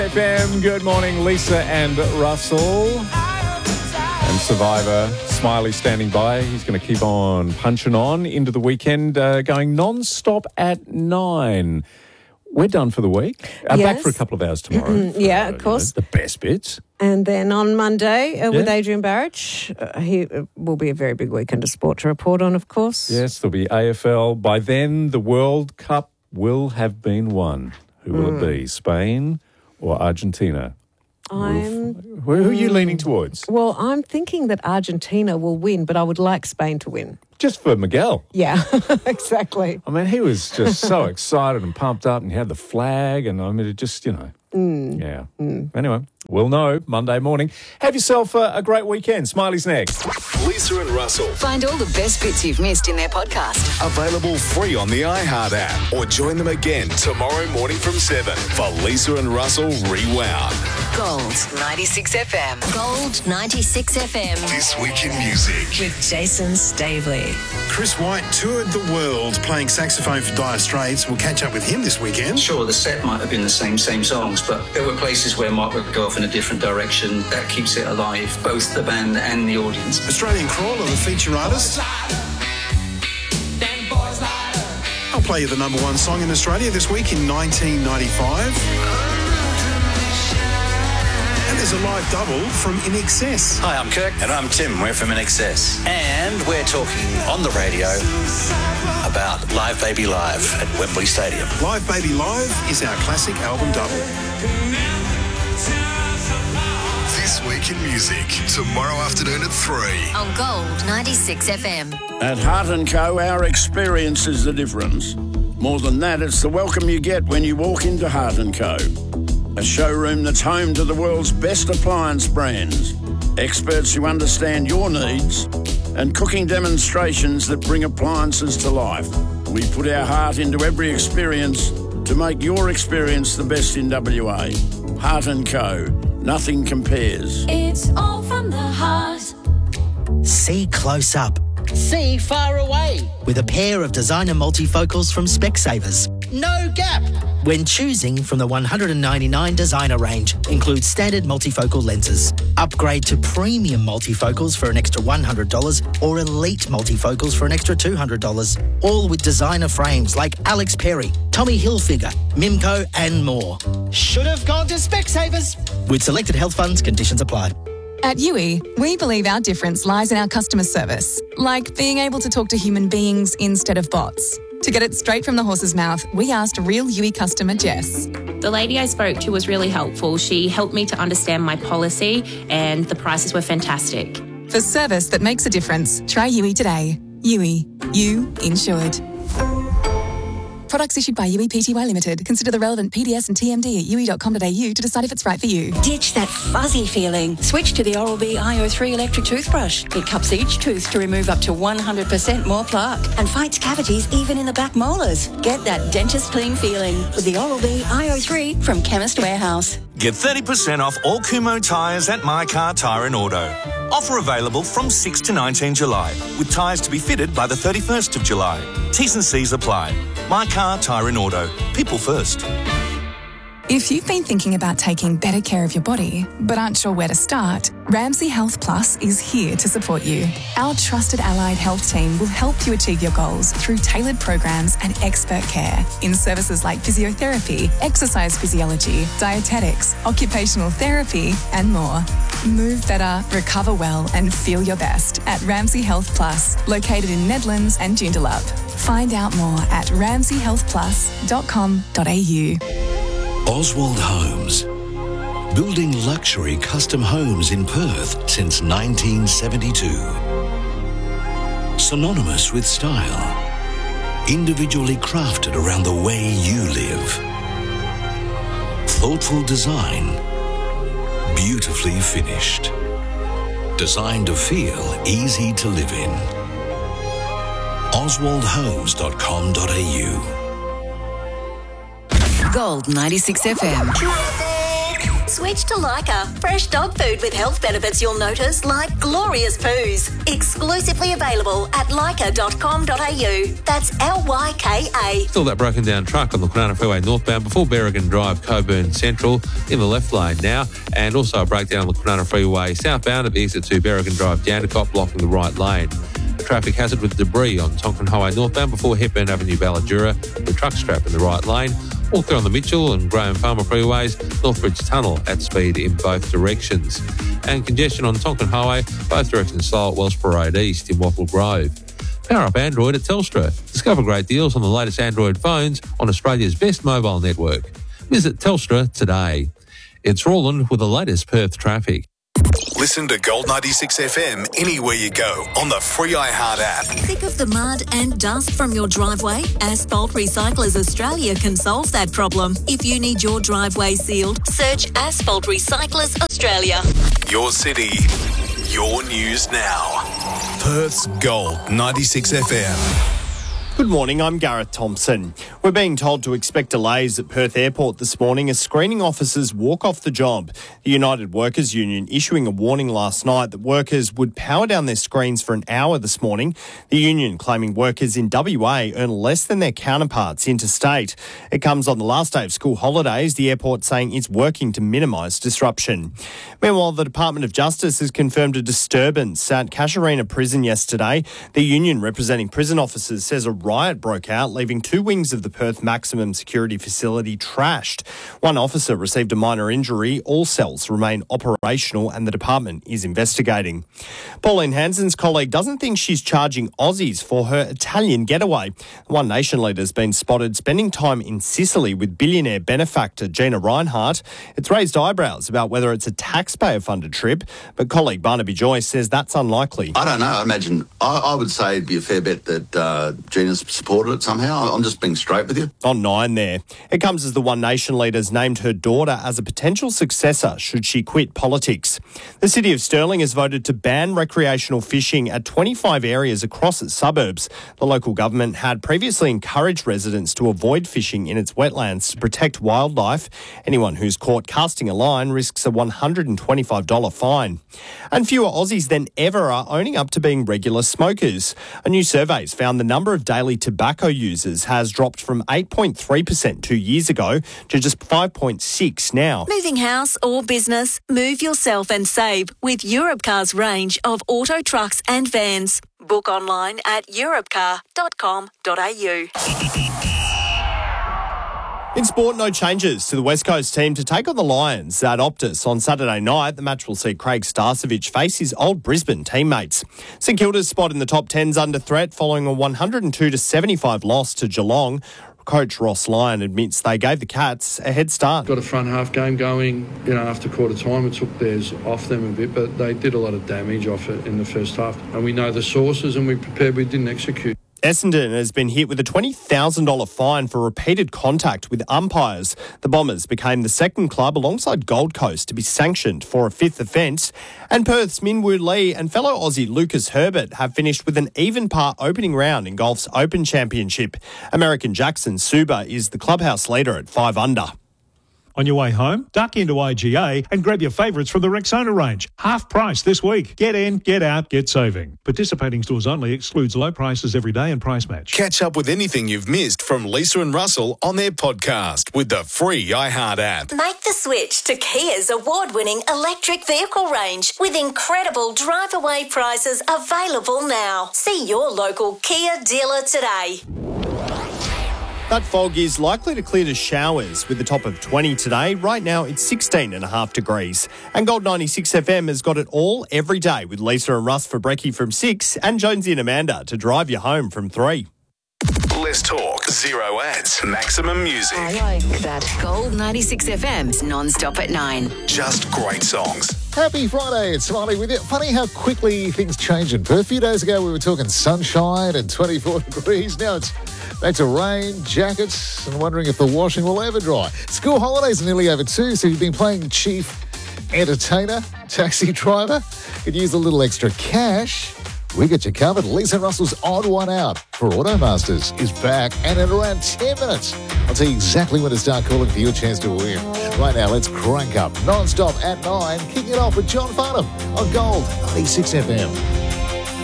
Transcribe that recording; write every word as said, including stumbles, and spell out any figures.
F M, good morning, Lisa and Russell. And Survivor, Smiley standing by. He's going to keep on punching on into the weekend, uh, going non-stop at nine. We're done for the week. Uh, Yes. Back for a couple of hours tomorrow. Mm, for, yeah, uh, of you course. know, the best bits. And then on Monday uh, with Yeah. Adrian Barrich, uh, he uh, will be a very big weekend of sport to report on, of course. Yes, there'll be A F L. By then, the World Cup will have been won. Who will Mm. it be, Spain or Argentina? I'm Who who are you leaning towards? well. I'm thinking that Argentina will win, but I would like Spain to win. Just for Miguel. Yeah, exactly. I mean, he was just so excited and pumped up, and he had the flag, and I mean, it just, you know, yeah. Anyway, we'll know Monday morning. Have yourself a, a great weekend. Smiley's next. Lisa and Russell. Find all the best bits you've missed in their podcast. Available free on the iHeart app. Or join them again tomorrow morning from seven for Lisa and Russell Rewound. Gold ninety-six F M. Gold ninety-six F M. This Week in Music. With Jason Staveley. Chris White toured the world playing saxophone for Dire Straits. We'll catch up with him this weekend. Sure, the set might have been the same, same songs, but there were places where Mark would go off in a different direction. That keeps it alive, both the band and the audience. Australian Crawler, the feature artist. I'll play you the number one song in Australia this week in nineteen ninety-five. And there's a live double from In Excess. Hi, I'm Kirk. And I'm Tim. We're from In Excess. And we're talking on the radio about Live Baby Live at Wembley Stadium. Live Baby Live is our classic album double. This Week in Music. Tomorrow afternoon at three. On Gold ninety-six F M. At Heart and Co, our experience is the difference. More than that, it's the welcome you get when you walk into Heart and Co. A showroom that's home to the world's best appliance brands, experts who understand your needs, and cooking demonstrations that bring appliances to life. We put our heart into every experience to make your experience the best in W A. Heart and Co. Nothing compares. It's all from the heart. See close up See far away. with a pair of designer multifocals from Specsavers. No gap. When choosing from the one hundred ninety-nine designer range, includes standard multifocal lenses. Upgrade to premium multifocals for an extra one hundred dollars or elite multifocals for an extra two hundred dollars. All with designer frames like Alex Perry, Tommy Hilfiger, Mimco and more. Should have gone to Specsavers. With selected health funds, conditions apply. At U I, we believe our difference lies in our customer service, like being able to talk to human beings instead of bots. To get it straight from the horse's mouth, we asked real U I customer Jess. The lady I spoke to was really helpful. She helped me to understand my policy and the prices were fantastic. For service that makes a difference, try U I today. U I, you insured. Products issued by U I P T Y Limited. Consider the relevant P D S and T M D at U I dot com dot A U to decide if it's right for you. Ditch that fuzzy feeling. Switch to the Oral-B I O three electric toothbrush. It cups each tooth to remove up to one hundred percent more plaque and fights cavities even in the back molars. Get that dentist clean feeling with the Oral-B I O three from Chemist Warehouse. Get thirty percent off all Kumo tyres at My Car Tyre and Auto. Offer available from sixth to nineteenth July, with tyres to be fitted by the thirty-first of July. T's and C's apply. My Car Tyre and Auto. People first. If you've been thinking about taking better care of your body, but aren't sure where to start, Ramsay Health Plus is here to support you. Our trusted allied health team will help you achieve your goals through tailored programs and expert care in services like physiotherapy, exercise physiology, dietetics, occupational therapy, and more. Move better, recover well, and feel your best at Ramsay Health Plus, located in Nedlands and Joondalup. Find out more at ramsay health plus dot com dot a u. Oswald Homes. Building luxury custom homes in Perth since nineteen seventy-two. Synonymous with style. Individually crafted around the way you live. Thoughtful design. Beautifully finished. Designed to feel easy to live in. oswald homes dot com dot a u. Gold ninety-six F M. Sweet. Switch to Leica. Fresh dog food with health benefits you'll notice, like glorious poos. Exclusively available at leica dot com dot a u. That's L Y K A. Still that broken down truck on the Kwinana Freeway northbound before Berrigan Drive, Coburn Central, in the left lane now. And also a breakdown on the Kwinana Freeway southbound at the exit to Berrigan Drive, Jandakot, blocking the right lane. A traffic hazard with debris on Tonkin Highway northbound before Hepburn Avenue, Balladura, the truck strap in the right lane. All clear on the Mitchell and Graham Farmer freeways, Northbridge Tunnel at speed in both directions. And congestion on Tonkin Highway, both directions slow at Wellsborough Road East in Wattle Grove. Power up Android at Telstra. Discover great deals on the latest Android phones on Australia's best mobile network. Visit Telstra today. It's Roland with the latest Perth traffic. Listen to Gold ninety-six F M anywhere you go on the free iHeart app. Sick of the mud and dust from your driveway? Asphalt Recyclers Australia can solve that problem. If you need your driveway sealed, search Asphalt Recyclers Australia. Your city, your news now. Perth's Gold ninety-six F M. Good morning, I'm Gareth Thompson. We're being told to expect delays at Perth Airport this morning as screening officers walk off the job. The United Workers Union issuing a warning last night that workers would power down their screens for an hour this morning. The union claiming workers in W A earn less than their counterparts interstate. It comes on the last day of school holidays, the airport saying it's working to minimise disruption. Meanwhile, the Department of Justice has confirmed a disturbance at Casuarina Prison yesterday. The union representing prison officers says a riot broke out, leaving two wings of the Perth maximum security facility trashed. One officer received a minor injury. All cells remain operational and the department is investigating. Pauline Hanson's colleague doesn't think she's charging Aussies for her Italian getaway. One Nation leader has been spotted spending time in Sicily with billionaire benefactor Gina Reinhardt. It's raised eyebrows about whether it's a taxpayer-funded trip, but colleague Barnaby Joyce says that's unlikely. I don't know. I imagine, I, I would say it'd be a fair bet that uh, Gina's supported it somehow. I'm just being straight with you. On nine there. It comes as the One Nation leader's named her daughter as a potential successor should she quit politics. The City of Stirling has voted to ban recreational fishing at twenty-five areas across its suburbs. The local government had previously encouraged residents to avoid fishing in its wetlands to protect wildlife. Anyone who's caught casting a line risks a one hundred twenty-five dollars fine. And fewer Aussies than ever are owning up to being regular smokers. A new survey has found the number of daily tobacco users has dropped from eight point three percent two years ago to just five point six now. Moving house or business? Move yourself and save with Europcar's range of auto trucks and vans. Book online at europcar dot com dot a u. In sport, no changes to the West Coast team to take on the Lions at Optus on Saturday night. The match will see Craig Starcevich face his old Brisbane teammates. St Kilda's spot in the top ten's under threat following a one hundred two to seventy-five loss to Geelong. Coach Ross Lyon admits they gave the Cats a head start. Got a front half game going, you know, after quarter time. It took theirs off them a bit, but they did a lot of damage off it in the first half. And we know the sources and we prepared, we didn't execute. Essendon has been hit with a twenty thousand dollars fine for repeated contact with umpires. The Bombers became the second club alongside Gold Coast to be sanctioned for a fifth offence. And Perth's Minwoo Lee and fellow Aussie Lucas Herbert have finished with an even par opening round in golf's Open Championship. American Jackson Suba is the clubhouse leader at five under. On your way home, duck into I G A and grab your favourites from the Rexona range. Half price this week. Get in, get out, get saving. Participating stores only. Excludes low prices every day and price match. Catch up with anything you've missed from Lisa and Russell on their podcast with the free iHeart app. Make the switch to Kia's award-winning electric vehicle range with incredible drive-away prices available now. See your local Kia dealer today. That fog is likely to clear to showers with a top of twenty today. Right now, it's sixteen and a half degrees. And Gold ninety-six F M has got it all every day with Lisa and Russ for brekkie from six and Jonesy and Amanda to drive you home from three. Less talk, zero ads, maximum music. I like that. Gold ninety-six F M's non-stop at nine. Just great songs. Happy Friday, it's Smiley with you. Funny how quickly things change in Perth. A few days ago we were talking sunshine and twenty-four degrees. Now it's back to rain, jackets, and wondering if the washing will ever dry. School holidays are nearly over too, so you've been playing chief entertainer, taxi driver. Could use a little extra cash. We got you covered. Lisa Russell's Odd One Out for Automasters is back, and in around ten minutes, I'll tell you exactly when to start calling for your chance to win. Right now, let's crank up non-stop at nine, kicking it off with John Farnham on Gold ninety-six F M.